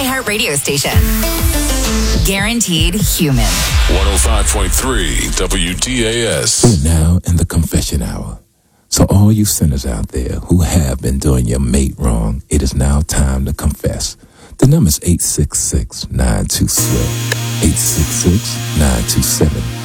iHeartRadio station. Guaranteed human. 105.3 WDAS. We're now in the confession hour. So all you sinners out there who have been doing your mate wrong, it is now time to confess. The number is 866-927. 866-927.